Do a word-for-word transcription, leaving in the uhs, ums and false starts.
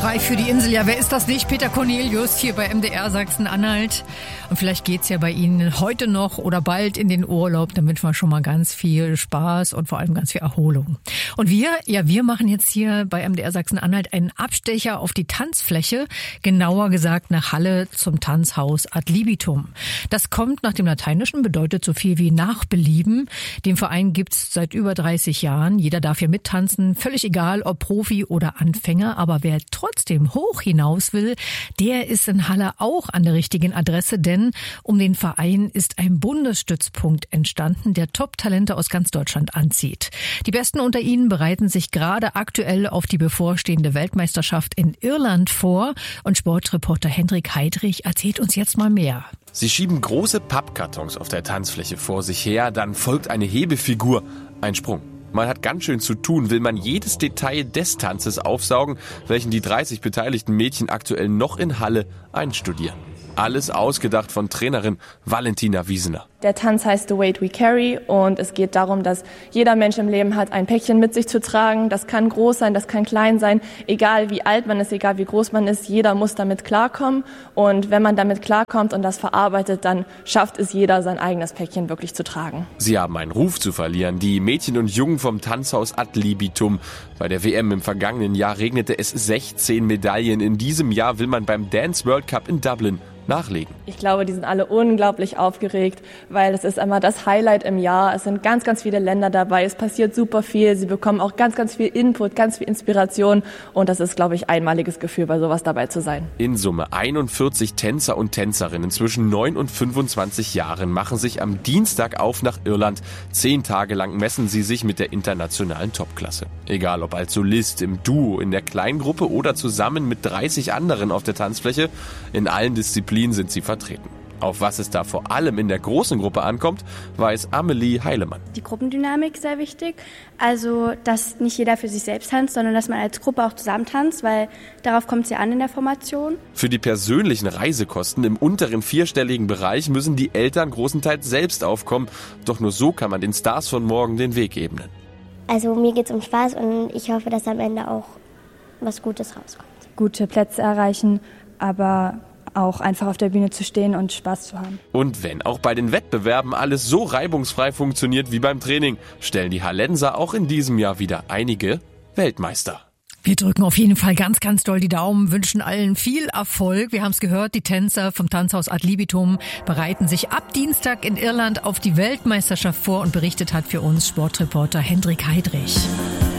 Frei für die Insel. Ja, wer ist das nicht? Peter Cornelius hier bei M D R Sachsen-Anhalt. Und vielleicht geht's ja bei Ihnen heute noch oder bald in den Urlaub. Da wünschen wir schon mal ganz viel Spaß und vor allem ganz viel Erholung. Und wir, ja, wir machen jetzt hier bei M D R Sachsen-Anhalt einen Abstecher auf die Tanzfläche. Genauer gesagt nach Halle zum Tanzhaus Ad Libitum. Das kommt nach dem Lateinischen, bedeutet so viel wie nach Belieben. Den Verein gibt's seit über dreißig Jahren. Jeder darf hier mittanzen. Völlig egal, ob Profi oder Anfänger. Aber wer trotzdem hoch hinaus will, der ist in Halle auch an der richtigen Adresse, denn um den Verein ist ein Bundesstützpunkt entstanden, der Top-Talente aus ganz Deutschland anzieht. Die Besten unter ihnen bereiten sich gerade aktuell auf die bevorstehende Weltmeisterschaft in Irland vor und Sportreporter Hendrik Heidrich erzählt uns jetzt mal mehr. Sie schieben große Pappkartons auf der Tanzfläche vor sich her, dann folgt eine Hebefigur, ein Sprung. Man hat ganz schön zu tun, will man jedes Detail des Tanzes aufsaugen, welchen die dreißig beteiligten Mädchen aktuell noch in Halle einstudieren. Alles ausgedacht von Trainerin Valentina Wiesener. Der Tanz heißt The Weight We Carry und es geht darum, dass jeder Mensch im Leben hat, ein Päckchen mit sich zu tragen. Das kann groß sein, das kann klein sein. Egal wie alt man ist, egal wie groß man ist, jeder muss damit klarkommen. Und wenn man damit klarkommt und das verarbeitet, dann schafft es jeder, sein eigenes Päckchen wirklich zu tragen. Sie haben einen Ruf zu verlieren, die Mädchen und Jungen vom Tanzhaus Ad Libitum. Bei der W M im vergangenen Jahr regnete es sechzehn Medaillen. In diesem Jahr will man beim Dance World Cup in Dublin nachlegen. Ich glaube, die sind alle unglaublich aufgeregt, weil es ist einmal das Highlight im Jahr. Es sind ganz, ganz viele Länder dabei. Es passiert super viel. Sie bekommen auch ganz, ganz viel Input, ganz viel Inspiration. Und das ist, glaube ich, ein einmaliges Gefühl, bei sowas dabei zu sein. In Summe einundvierzig Tänzer und Tänzerinnen zwischen neun und fünfundzwanzig Jahren machen sich am Dienstag auf nach Irland. Zehn Tage lang messen sie sich mit der internationalen Topklasse. Egal ob als Solist, im Duo, in der Kleingruppe oder zusammen mit dreißig anderen auf der Tanzfläche, in allen Disziplinen sind sie vertreten. Auf was es da vor allem in der großen Gruppe ankommt, weiß Amelie Heilemann. Die Gruppendynamik ist sehr wichtig. Also, dass nicht jeder für sich selbst tanzt, sondern dass man als Gruppe auch zusammen tanzt, weil darauf kommt es ja an in der Formation. Für die persönlichen Reisekosten im unteren vierstelligen Bereich müssen die Eltern großenteils selbst aufkommen. Doch nur so kann man den Stars von morgen den Weg ebnen. Also mir geht es um Spaß und ich hoffe, dass am Ende auch was Gutes rauskommt. Gute Plätze erreichen, aber auch einfach auf der Bühne zu stehen und Spaß zu haben. Und wenn auch bei den Wettbewerben alles so reibungsfrei funktioniert wie beim Training, stellen die Hallenser auch in diesem Jahr wieder einige Weltmeister. Wir drücken auf jeden Fall ganz, ganz doll die Daumen, wünschen allen viel Erfolg. Wir haben es gehört, die Tänzer vom Tanzhaus Ad Libitum bereiten sich ab Dienstag in Irland auf die Weltmeisterschaft vor und berichtet hat für uns Sportreporter Hendrik Heidrich.